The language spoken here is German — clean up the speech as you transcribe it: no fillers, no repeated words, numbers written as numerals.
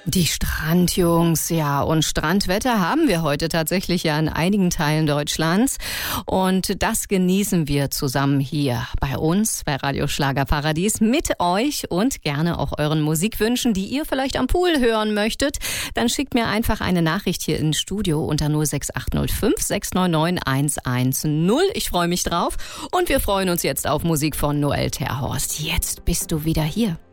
Die Strandjungs, ja, und Strandwetter haben wir heute tatsächlich ja in einigen Teilen Deutschlands und das genießen wir zusammen hier bei uns, bei Radio Schlagerparadies, mit euch und gerne auch euren Musikwünschen, die ihr vielleicht am Pool hören möchtet. Dann schickt mir einfach eine Nachricht hier ins Studio unter 06805 699 110. Ich freue mich drauf und wir freuen uns jetzt auf Musik von Noel Terhorst. Jetzt bist du wieder hier.